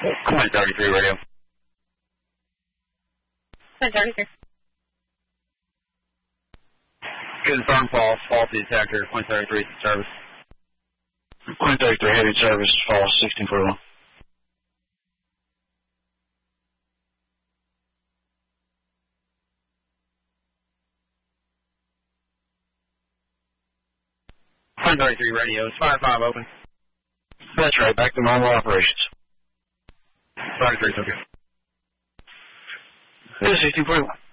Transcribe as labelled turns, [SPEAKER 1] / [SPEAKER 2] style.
[SPEAKER 1] Point 33 radio.
[SPEAKER 2] Point 33.
[SPEAKER 1] Confirm false, faulty detector, point 33 service.
[SPEAKER 3] Point 33 heavy service, false, 1641.
[SPEAKER 1] Point 33 radio, is Fire 5 open?
[SPEAKER 3] That's right, back to normal operations.
[SPEAKER 1] 33, okay.
[SPEAKER 3] This is 1641.